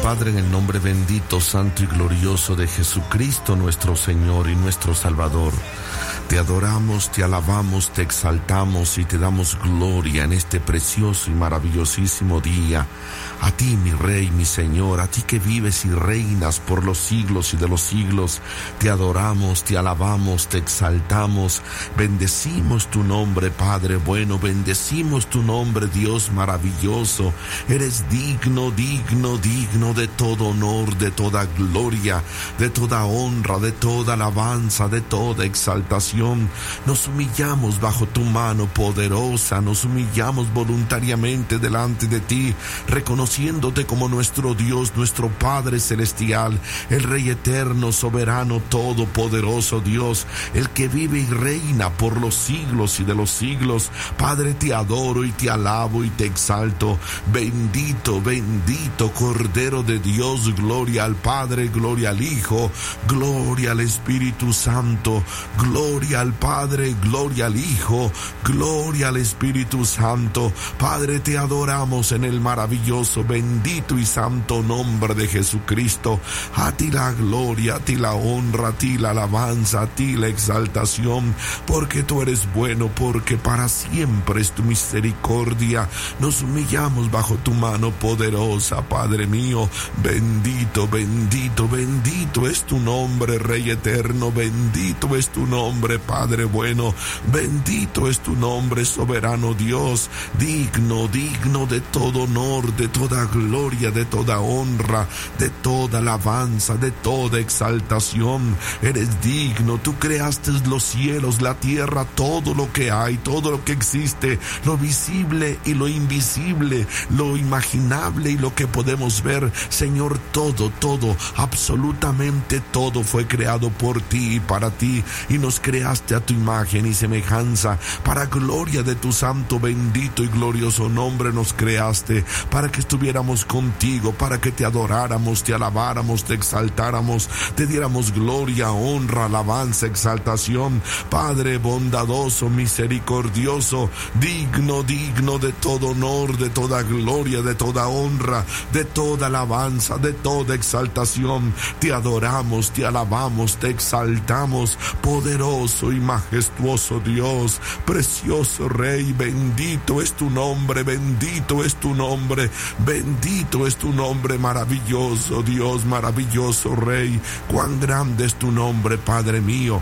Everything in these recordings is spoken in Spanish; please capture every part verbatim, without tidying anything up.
Padre, en el nombre bendito, santo y glorioso de Jesucristo, nuestro Señor y nuestro Salvador, te adoramos, te alabamos, te exaltamos y te damos gloria en este precioso y maravillosísimo día. A ti, mi Rey, mi Señor, a ti que vives y reinas por los siglos y de los siglos, te adoramos, te alabamos, te exaltamos, bendecimos tu nombre, Padre bueno, bendecimos tu nombre, Dios maravilloso. Eres digno, digno, digno de todo honor, de toda gloria, de toda honra, de toda alabanza, de toda exaltación. Nos humillamos bajo tu mano poderosa, nos humillamos voluntariamente delante de ti, reconociéndote como nuestro Dios, nuestro Padre celestial, el Rey eterno, soberano, todopoderoso Dios, el que vive y reina por los siglos y de los siglos. Padre, te adoro y te alabo y te exalto. Bendito, bendito Cordero de Dios, gloria al Padre, gloria al Hijo, gloria al Espíritu Santo, gloria al Padre, gloria al Hijo, gloria al Espíritu Santo. Padre, te adoramos en el maravilloso, bendito y santo nombre de Jesucristo. A ti la gloria, a ti la honra, a ti la alabanza, a ti la exaltación, porque tú eres bueno, porque para siempre es tu misericordia. Nos humillamos bajo tu mano poderosa, Padre mío. Bendito, bendito, bendito es tu nombre, Rey eterno. Bendito es tu nombre, Padre bueno. Bendito es tu nombre, soberano Dios. Digno, digno de todo honor, de toda gloria, de toda honra, de toda alabanza, de toda exaltación. Eres digno. Tú creaste los cielos, la tierra, todo lo que hay, todo lo que existe, lo visible y lo invisible, lo imaginable y lo que podemos ver. Señor, todo, todo, absolutamente todo fue creado por ti y para ti, y nos creaste a tu imagen y semejanza. Para gloria de tu santo, bendito y glorioso nombre nos creaste, para que estuviéramos contigo, para que te adoráramos, te alabáramos, te exaltáramos, te diéramos gloria, honra, alabanza, exaltación. Padre bondadoso, misericordioso, digno, digno de todo honor, de toda gloria, de toda honra, de toda alabanza, de toda exaltación. Te adoramos, te alabamos, te exaltamos, poderoso y majestuoso Dios, precioso Rey. Bendito es tu nombre, bendito es tu nombre, bendito es tu nombre, maravilloso Dios, maravilloso Rey. Cuán grande es tu nombre, Padre mío.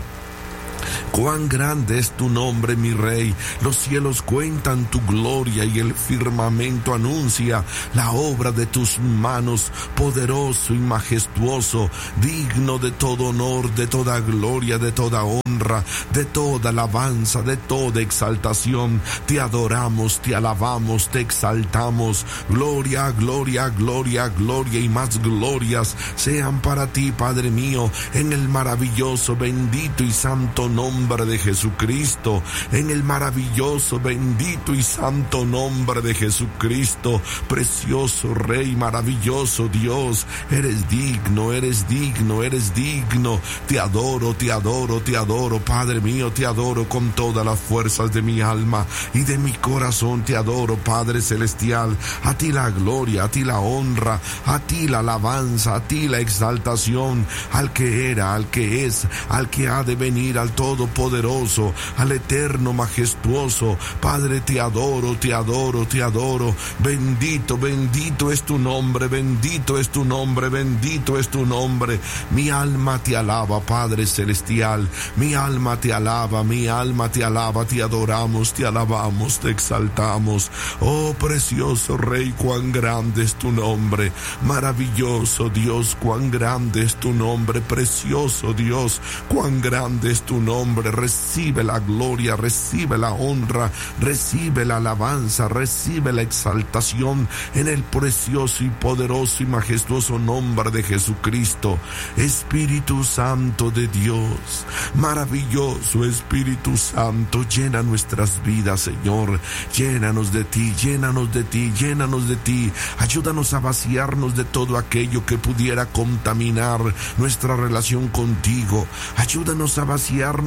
Cuán grande es tu nombre, mi Rey. Los cielos cuentan tu gloria y el firmamento anuncia la obra de tus manos. Poderoso y majestuoso, digno de todo honor, de toda gloria, de toda honra, de toda alabanza, de toda exaltación. Te adoramos, te alabamos, te exaltamos. Gloria, gloria, gloria, gloria y más glorias sean para ti, Padre mío, en el maravilloso, bendito y santo nombre de Jesucristo, en el maravilloso, bendito y santo nombre de Jesucristo. Precioso Rey, maravilloso Dios, eres digno, eres digno, eres digno. Te adoro, te adoro, te adoro, Padre mío, te adoro con todas las fuerzas de mi alma y de mi corazón. Te adoro, Padre celestial. A ti la gloria, a ti la honra, a ti la alabanza, a ti la exaltación, al que era, al que es, al que ha de venir, al todopoderoso, al eterno, majestuoso. Padre, te adoro, te adoro, te adoro. Bendito, bendito es tu nombre, bendito es tu nombre, bendito es tu nombre. Mi alma te alaba, Padre celestial. Mi alma te alaba, mi alma te alaba, te adoramos, te alabamos, te exaltamos. Oh, precioso Rey, cuán grande es tu nombre. Maravilloso Dios, cuán grande es tu nombre. Precioso Dios, cuán grande es tu nombre. Recibe la gloria, recibe la honra, recibe la alabanza, recibe la exaltación en el precioso y poderoso y majestuoso nombre de Jesucristo. Espíritu Santo de Dios, maravilloso Espíritu Santo, llena nuestras vidas, Señor. Llénanos de ti, llénanos de ti, llénanos de ti. Ayúdanos a vaciarnos de todo aquello que pudiera contaminar nuestra relación contigo. Ayúdanos a vaciarnos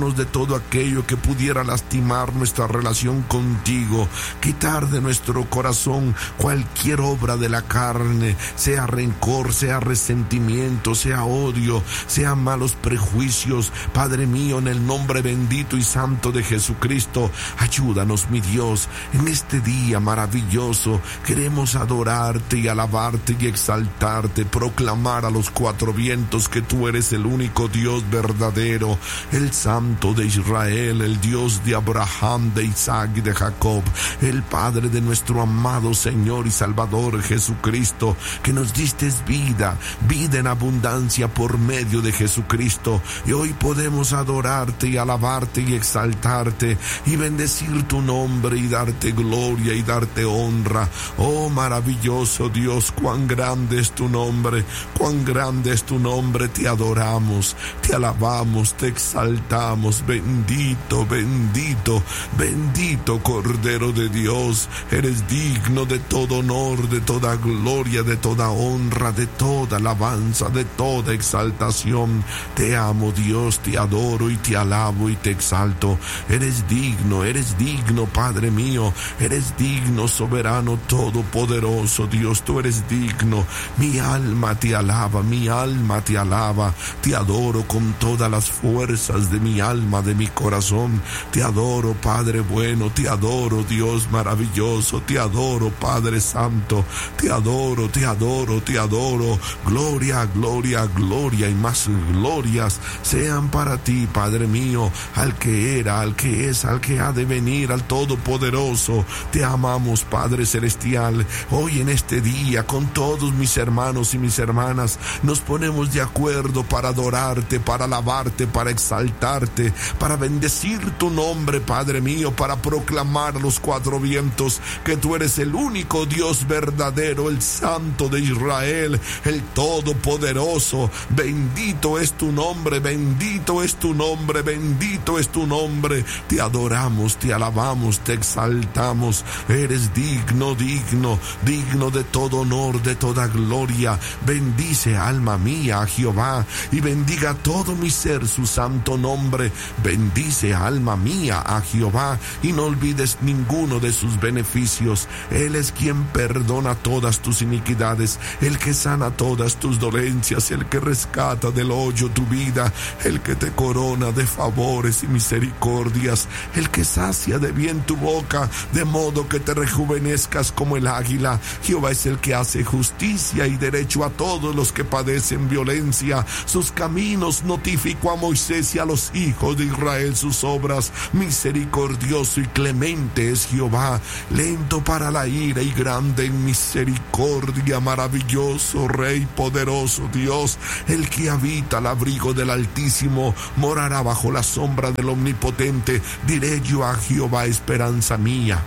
alejarnos de todo aquello que pudiera lastimar nuestra relación contigo, quitar de nuestro corazón cualquier obra de la carne, sea rencor, sea resentimiento, sea odio, sean malos prejuicios. Padre mío, en el nombre bendito y santo de Jesucristo, ayúdanos, mi Dios, en este día maravilloso. Queremos adorarte y alabarte y exaltarte, proclamar a los cuatro vientos que tú eres el único Dios verdadero, el Santo de Israel, el Dios de Abraham, de Isaac y de Jacob, el Padre de nuestro amado Señor y Salvador Jesucristo, que nos diste vida, vida en abundancia por medio de Jesucristo. Y hoy podemos adorarte y alabarte y exaltarte y bendecir tu nombre y darte gloria y darte honra. Oh maravilloso Dios, cuán grande es tu nombre, cuán grande es tu nombre. Te adoramos, te alabamos, te exaltamos. Bendito, bendito, bendito Cordero de Dios. Eres digno de todo honor, de toda gloria, de toda honra, de toda alabanza, de toda exaltación. Te amo, Dios, te adoro y te alabo y te exalto. Eres digno, eres digno, Padre mío. Eres digno, soberano, todopoderoso Dios. Tú eres digno. Mi alma te alaba, mi alma te alaba. Te adoro con todas las fuerzas de mi alma, de mi corazón. Te adoro, Padre bueno. Te adoro, Dios maravilloso. Te adoro, Padre santo. Te adoro, te adoro, te adoro. Gloria, gloria, gloria y más glorias sean para ti, Padre mío, al que era, al que es, al que ha de venir, al Todopoderoso. Te amamos, Padre celestial. Hoy en este día, con todos mis hermanos y mis hermanas, nos ponemos de acuerdo para adorarte, para alabarte, para exaltarte, para bendecir tu nombre, Padre mío, para proclamar a los cuatro vientos que tú eres el único Dios verdadero, el Santo de Israel, el Todopoderoso. Bendito es tu nombre, bendito es tu nombre, bendito es tu nombre. Te adoramos, te alabamos, te exaltamos. Eres digno, digno, digno de todo honor, de toda gloria. Bendice, alma mía, a Jehová, y bendiga todo mi ser su santo nombre. Bendice, alma mía, a Jehová, y no olvides ninguno de sus beneficios. Él es quien perdona todas tus iniquidades, el que sana todas tus dolencias, el que rescata del hoyo tu vida, el que te corona de favores y misericordias, el que sacia de bien tu boca, de modo que te rejuvenezcas como el águila. Jehová es el que hace justicia y derecho a todos los que padecen violencia. Sus caminos notificó a Moisés y a los hijos de Israel sus obras. Misericordioso y clemente es Jehová, lento para la ira y grande en misericordia. Maravilloso Rey, poderoso Dios, el que habita al abrigo del Altísimo, morará bajo la sombra del Omnipotente. Diré yo a Jehová, esperanza mía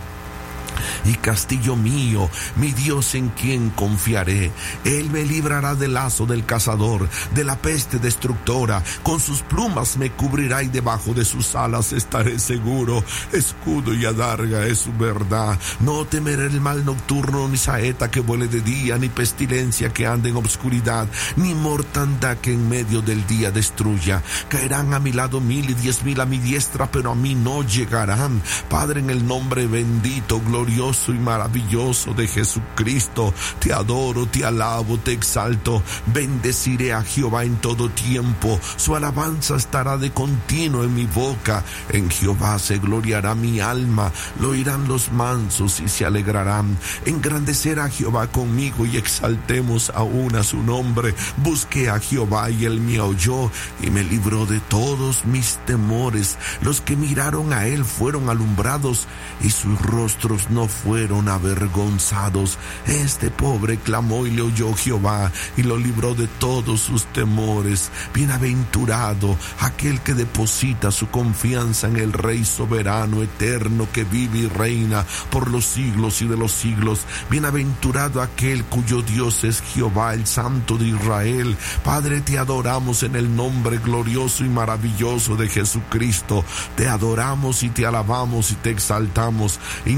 y castillo mío, mi Dios en quien confiaré. Él me librará del lazo del cazador, de la peste destructora. Con sus plumas me cubrirá y debajo de sus alas estaré seguro. Escudo y adarga es su verdad. No temeré el mal nocturno, ni saeta que vuele de día, ni pestilencia que ande en obscuridad, ni mortandad que en medio del día destruya. Caerán a mi lado mil y diez mil a mi diestra, pero a mí no llegarán. Padre, en el nombre bendito, glorioso y maravilloso de Jesucristo, te adoro, te alabo, te exalto. Bendeciré a Jehová en todo tiempo, su alabanza estará de continuo en mi boca. En Jehová se gloriará mi alma, lo oirán los mansos y se alegrarán. Engrandecerá a Jehová conmigo y exaltemos aún a su nombre. Busqué a Jehová y él me oyó y me libró de todos mis temores. Los que miraron a él fueron alumbrados y sus rostros no fueron avergonzados. Este pobre clamó y le oyó Jehová y lo libró de todos sus temores. Bienaventurado aquel que deposita su confianza en el Rey soberano, eterno, que vive y reina por los siglos y de los siglos. Bienaventurado aquel cuyo Dios es Jehová, el Santo de Israel. Padre, te adoramos en el nombre glorioso y maravilloso de Jesucristo. Te adoramos y te alabamos y te exaltamos. Intercedemos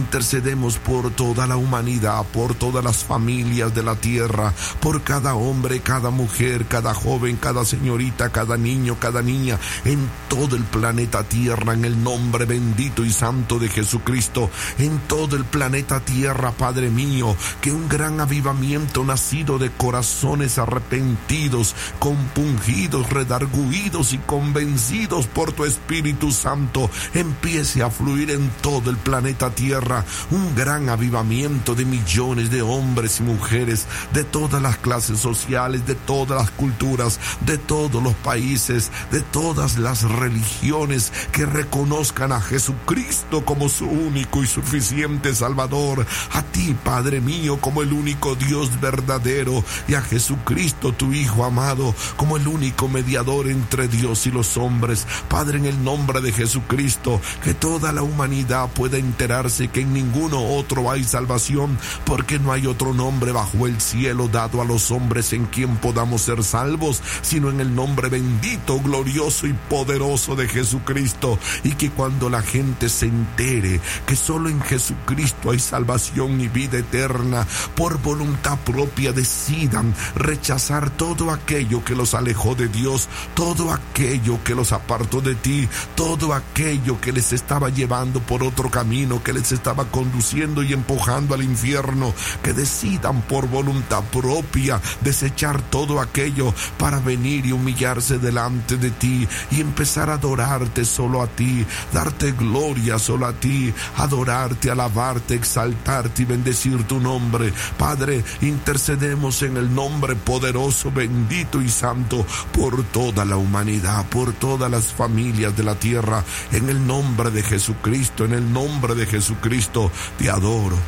intercedemos por toda la humanidad, por todas las familias de la tierra, por cada hombre, cada mujer, cada joven, cada señorita, cada niño, cada niña, en todo el planeta Tierra, en el nombre bendito y santo de Jesucristo, en todo el planeta Tierra, Padre mío, que un gran avivamiento nacido de corazones arrepentidos, compungidos, redarguidos y convencidos por tu Espíritu Santo, empiece a fluir en todo el planeta Tierra, un gran avivamiento de millones de hombres y mujeres, de todas las clases sociales, de todas las culturas, de todos los países, de todas las religiones, que reconozcan a Jesucristo como su único y suficiente Salvador, a ti, Padre mío, como el único Dios verdadero, y a Jesucristo, tu Hijo amado, como el único mediador entre Dios y los hombres. Padre, en el nombre de Jesucristo, que toda la humanidad pueda enterarse que en ninguno otro hay salvación, porque no hay otro nombre bajo el cielo dado a los hombres en quien podamos ser salvos, sino en el nombre bendito, glorioso y poderoso de Jesucristo. Y que cuando la gente se entere que solo en Jesucristo hay salvación y vida eterna, por voluntad propia decidan rechazar todo aquello que los alejó de Dios, todo aquello que los apartó de ti, todo aquello que les estaba llevando por otro camino, que les estaba conduciendo y empujando al infierno, que decidan por voluntad propia desechar todo aquello para venir y humillarse delante de ti y empezar a adorarte solo a ti, darte gloria solo a ti, adorarte, alabarte, exaltarte y bendecir tu nombre. Padre, intercedemos en el nombre poderoso, bendito y santo por toda la humanidad, por todas las familias de la tierra, en el nombre de Jesucristo, en el nombre de Jesucristo, te adoro.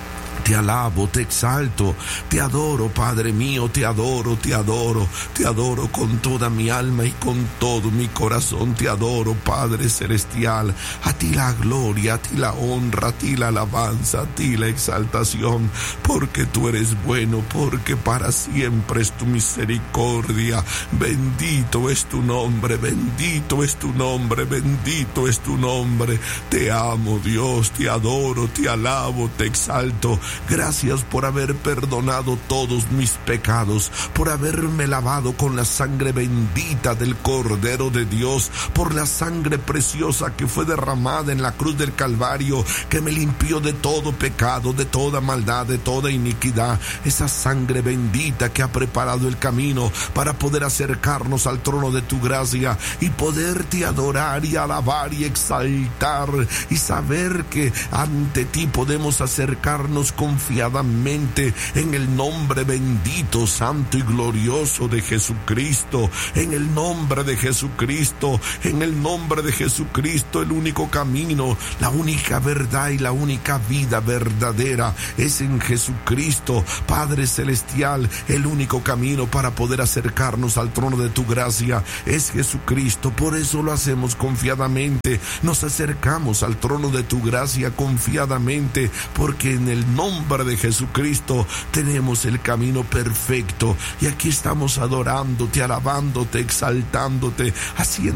Te alabo, te exalto, te adoro, Padre mío, te adoro, te adoro, te adoro con toda mi alma y con todo mi corazón, te adoro, Padre celestial. A ti la gloria, a ti la honra, a ti la alabanza, a ti la exaltación, porque tú eres bueno, porque para siempre es tu misericordia. Bendito es tu nombre, bendito es tu nombre, bendito es tu nombre. Te amo, Dios, te adoro, te alabo, te exalto. Gracias por haber perdonado todos mis pecados, por haberme lavado con la sangre bendita del Cordero de Dios, por la sangre preciosa que fue derramada en la cruz del Calvario, que me limpió de todo pecado, de toda maldad, de toda iniquidad. Esa sangre bendita que ha preparado el camino para poder acercarnos al trono de tu gracia y poderte adorar y alabar y exaltar y saber que ante ti podemos acercarnos confiadamente en el nombre bendito, santo y glorioso de Jesucristo, en el nombre de Jesucristo, en el nombre de Jesucristo. El único camino, la única verdad y la única vida verdadera es en Jesucristo, Padre celestial. El único camino para poder acercarnos al trono de tu gracia es Jesucristo. Por eso lo hacemos confiadamente, nos acercamos al trono de tu gracia confiadamente, porque en el nombre de Jesucristo tenemos el camino perfecto. Y aquí estamos adorándote, alabándote, exaltándote, haciendo